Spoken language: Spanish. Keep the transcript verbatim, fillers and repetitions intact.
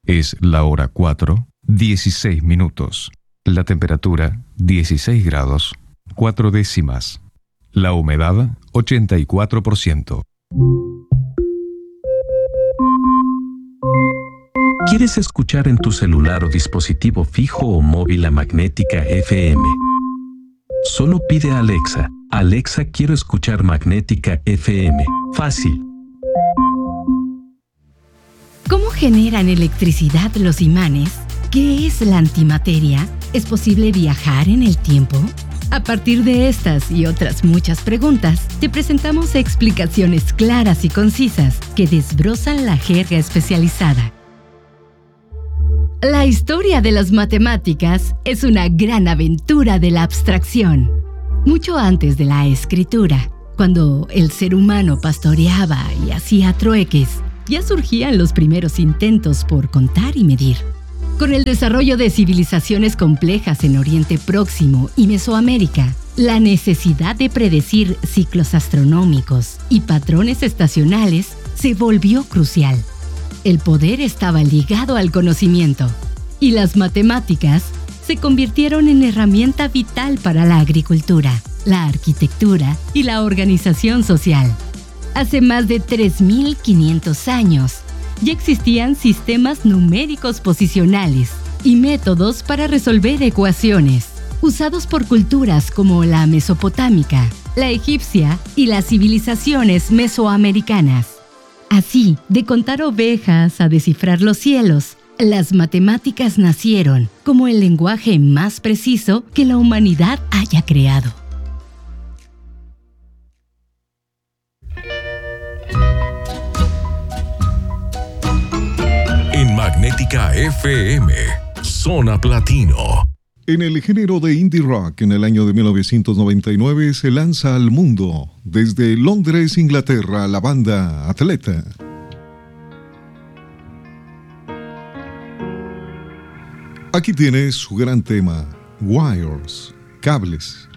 Es la hora cuatro, dieciséis minutos. La temperatura, dieciséis grados, cuatro décimas. La humedad, ochenta y cuatro por ciento. ¿Quieres escuchar en tu celular o dispositivo fijo o móvil a Magnética F M? Solo pide a Alexa: Alexa, quiero escuchar Magnética F M. Fácil. ¿Cómo generan electricidad los imanes? ¿Qué es la antimateria? ¿Es posible viajar en el tiempo? A partir de estas y otras muchas preguntas, te presentamos explicaciones claras y concisas que desbrozan la jerga especializada. La historia de las matemáticas es una gran aventura de la abstracción. Mucho antes de la escritura, cuando el ser humano pastoreaba y hacía trueques, ya surgían los primeros intentos por contar y medir. Con el desarrollo de civilizaciones complejas en Oriente Próximo y Mesoamérica, la necesidad de predecir ciclos astronómicos y patrones estacionales se volvió crucial. El poder estaba ligado al conocimiento, y las matemáticas se convirtieron en herramienta vital para la agricultura, la arquitectura y la organización social. Hace más de tres mil quinientos años, ya existían sistemas numéricos posicionales y métodos para resolver ecuaciones, usados por culturas como la mesopotámica, la egipcia y las civilizaciones mesoamericanas. Así, de contar ovejas a descifrar los cielos, las matemáticas nacieron como el lenguaje más preciso que la humanidad haya creado. En Magnética F M, Zona Platino. En el género de indie rock, en el año de mil novecientos noventa y nueve, se lanza al mundo, desde Londres, Inglaterra, la banda Atleta. Aquí tiene su gran tema, Wires, Cables.